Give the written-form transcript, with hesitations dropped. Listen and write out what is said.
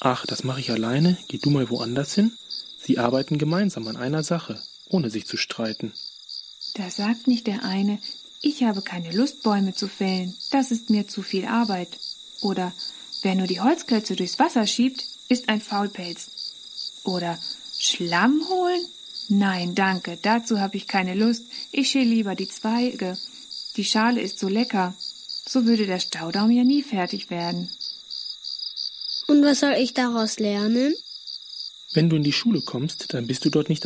Ach, das mache ich alleine, geh du mal woanders hin. Sie arbeiten gemeinsam an einer Sache, ohne sich zu streiten. Da sagt nicht der eine, ich habe keine Lust, Bäume zu fällen, das ist mir zu viel Arbeit. Oder, wer nur die Holzklötze durchs Wasser schiebt, ist ein Faulpelz. Oder, Schlamm holen? Nein, danke, dazu habe ich keine Lust, ich schäle lieber die Zweige. Die Schale ist so lecker. So würde der Staudaum ja nie fertig werden. Und was soll ich daraus lernen? Wenn du in die Schule kommst, dann bist du dort nicht